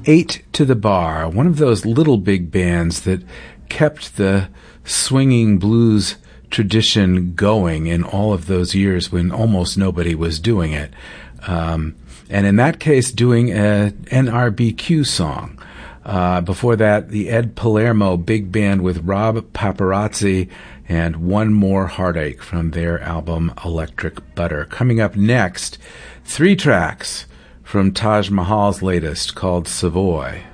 Eight to the Bar, one of those little big bands that kept the swinging blues tradition going in all of those years when almost nobody was doing it. And in that case, doing an NRBQ song. Before that, the Ed Palermo Big Band with Rob Paparazzi and One More Heartache from their album Electric Butter. Coming up next, 3 tracks from Taj Mahal's latest called Savoy.